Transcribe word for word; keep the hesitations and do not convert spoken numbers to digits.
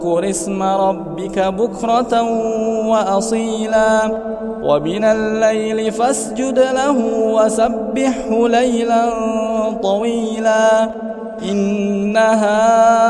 واذكر اسم ربك بكرة وأصيلا ومن الليل فاسجد له وسبحه ليلا طويلا إن هؤلاء